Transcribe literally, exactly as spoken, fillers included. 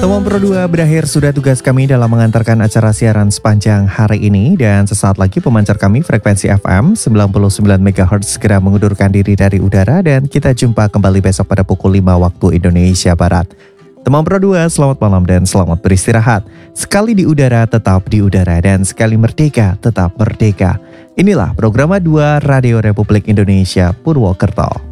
Teman Pro dua berakhir, sudah tugas kami dalam mengantarkan acara siaran sepanjang hari ini. Dan sesaat lagi pemancar kami frekuensi F M sembilan puluh sembilan megahertz segera mengundurkan diri dari udara. Dan kita jumpa kembali besok pada pukul lima waktu Indonesia Barat. Teman Pro dua, selamat malam dan selamat beristirahat. Sekali di udara tetap di udara, dan sekali merdeka tetap merdeka. Inilah program dua Radio Republik Indonesia Purwokerto.